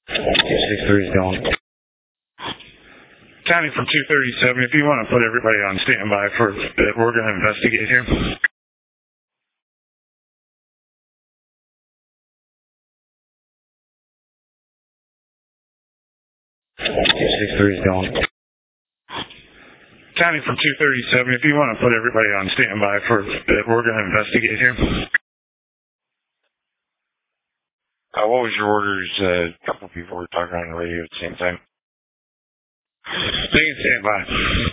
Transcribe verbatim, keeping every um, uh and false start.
six three is going. County from two thirty-seven, if you want to put everybody on standby for that, we're going to investigate here. six three is going. County from two thirty-seven, if you want to put everybody on standby for that, we're going to investigate here. Uh, what was your orders? Uh, a couple people were talking on the radio at the same time. Stay in standby.